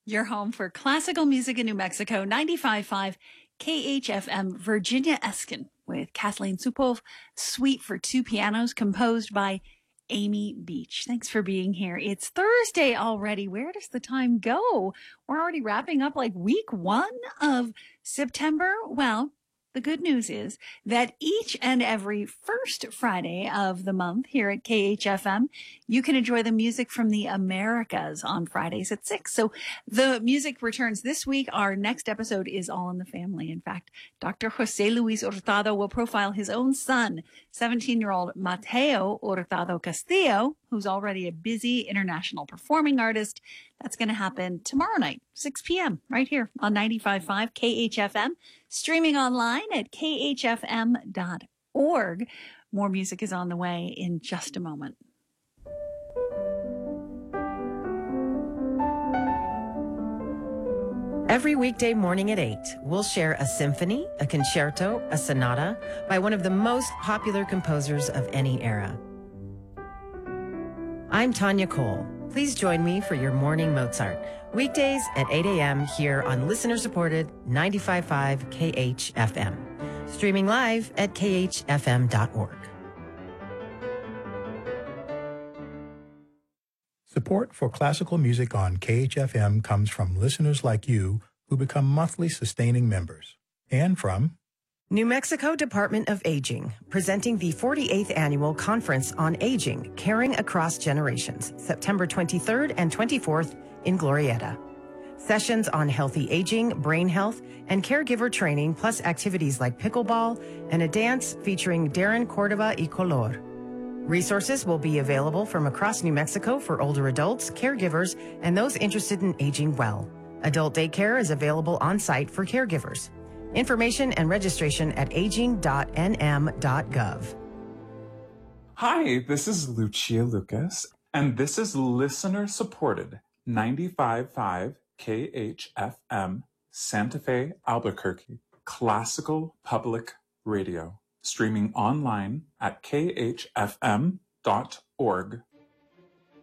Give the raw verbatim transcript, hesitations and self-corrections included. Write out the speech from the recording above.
Your home for classical music in New Mexico, ninety-five point five K H F M, Virginia Eskin with Kathleen Supov, Suite for Two Pianos, composed by Amy Beach. Thanks for being here. It's Thursday already. Where does the time go? We're already wrapping up like week one of September. Well, the good news is that each and every first Friday of the month here at K H F M, you can enjoy the music from the Americas on Fridays at six. So the music returns this week. Our next episode is All in the Family. In fact, Doctor Jose Luis Hurtado will profile his own son, seventeen-year-old Mateo Hurtado Castillo, who's already a busy international performing artist. That's going to happen tomorrow night, six p.m., right here on ninety-five point five K H F M, streaming online at K H F M dot org. More music is on the way in just a moment. Every weekday morning at eight, we'll share a symphony, a concerto, a sonata by one of the most popular composers of any era. I'm Tanya Cole. Please join me for your morning Mozart. Weekdays at eight a.m. here on listener-supported ninety-five point five K H F M. Streaming live at K H F M dot org. Support for classical music on K H F M comes from listeners like you who become monthly sustaining members. And from New Mexico Department of Aging, presenting the forty-eighth Annual Conference on Aging, Caring Across Generations, September twenty-third and twenty-fourth in Glorieta. Sessions on healthy aging, brain health, and caregiver training, plus activities like pickleball and a dance featuring Darren Cordova y Color. Resources will be available from across New Mexico for older adults, caregivers, and those interested in aging well. Adult daycare is available on site for caregivers. Information and registration at aging dot n m dot gov. Hi, this is Lucia Lucas, and this is listener-supported ninety-five point five K H F M Santa Fe, Albuquerque, Classical Public Radio, streaming online at K H F M dot org